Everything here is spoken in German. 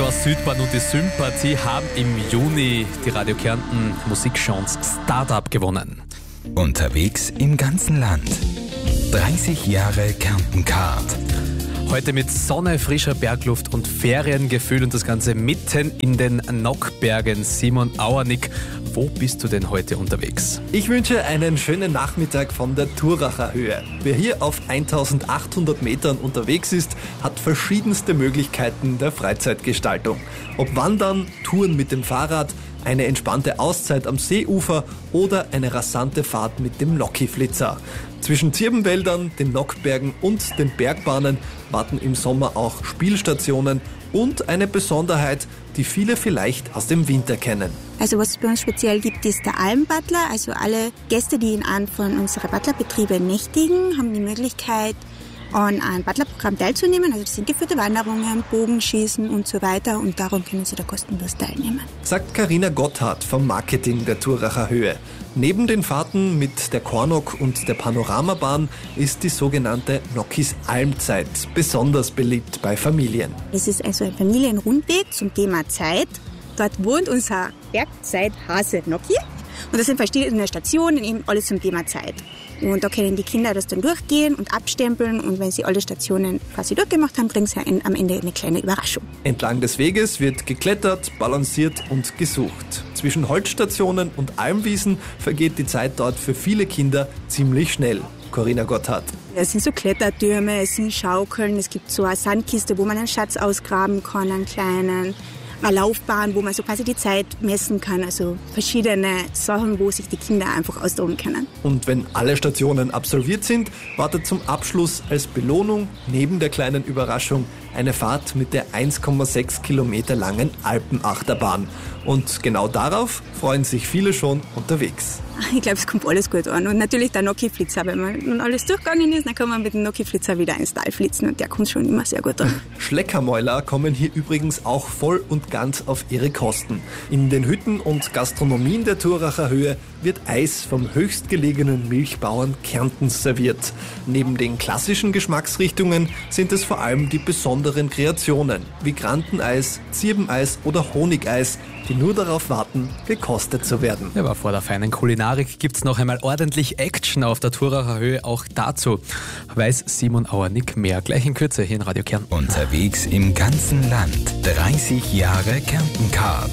aus Südbahn und die Sympathie haben im Juni die Radio Kärnten Musikchance Startup gewonnen. Unterwegs im ganzen Land. 30 Jahre Kärnten-Card. Heute mit Sonne, frischer Bergluft und Feriengefühl und das Ganze mitten in den Nockbergen. Simon Auernick, wo bist du denn heute unterwegs? Ich wünsche einen schönen Nachmittag von der Thuracher Höhe. Wer hier auf 1800 Metern unterwegs ist, hat verschiedenste Möglichkeiten der Freizeitgestaltung. Ob Wandern, Touren mit dem Fahrrad, eine entspannte Auszeit am Seeufer oder eine rasante Fahrt mit dem Nocki-Flitzer. Zwischen Zirbenwäldern, den Nockbergen und den Bergbahnen warten im Sommer auch Spielstationen und eine Besonderheit, die viele vielleicht aus dem Winter kennen. Also was es bei uns speziell gibt, ist der Almbutler. Also alle Gäste, die in einem von unseren Butlerbetrieben nächtigen, haben die Möglichkeit, an einem Butlerprogramm teilzunehmen. Also das sind geführte Wanderungen, Bogenschießen und so weiter und darum können Sie da kostenlos teilnehmen. Sagt Carina Gotthard vom Marketing der Thuracher Höhe. Neben den Fahrten mit der Kornock und der Panoramabahn ist die sogenannte Nockis Almzeit besonders beliebt bei Familien. Es ist also ein Familienrundweg zum Thema Zeit. Dort wohnt unser Bergzeithase Nocki. Und das sind verschiedene Stationen, eben alles zum Thema Zeit. Und da können die Kinder das dann durchgehen und abstempeln. Und wenn sie alle Stationen quasi durchgemacht haben, kriegen sie am Ende eine kleine Überraschung. Entlang des Weges wird geklettert, balanciert und gesucht. Zwischen Holzstationen und Almwiesen vergeht die Zeit dort für viele Kinder ziemlich schnell. Carina Gotthard. Es sind so Klettertürme, es sind Schaukeln, es gibt so eine Sandkiste, wo man einen Schatz ausgraben kann, einen kleinen. Eine Laufbahn, wo man so quasi die Zeit messen kann. Also verschiedene Sachen, wo sich die Kinder einfach austoben können. Und wenn alle Stationen absolviert sind, wartet zum Abschluss als Belohnung neben der kleinen Überraschung eine Fahrt mit der 1,6 Kilometer langen Alpenachterbahn. Und genau darauf freuen sich viele schon unterwegs. Ich glaube, es kommt alles gut an. Und natürlich der Nocki-Flitzer. Wenn man nun alles durchgegangen ist, dann kann man mit dem Nocki-Flitzer wieder ins Tal flitzen und der kommt schon immer sehr gut an. Schleckermäuler kommen hier übrigens auch voll und ganz auf ihre Kosten. In den Hütten und Gastronomien der Thuracher Höhe wird Eis vom höchstgelegenen Milchbauern Kärntens serviert. Neben den klassischen Geschmacksrichtungen sind es vor allem die besonderen Kreationen wie Granteneis, Zirbeneis oder Honigeis, die nur darauf warten, gekostet zu werden. Ja, aber vor der feinen Kulinarik gibt's noch einmal ordentlich Action auf der Thuracher Höhe. Auch dazu weiß Simon Auernick mehr. Gleich in Kürze hier in Radio Kärnten. Unterwegs im ganzen Land. 30 Jahre Kärnten-Card.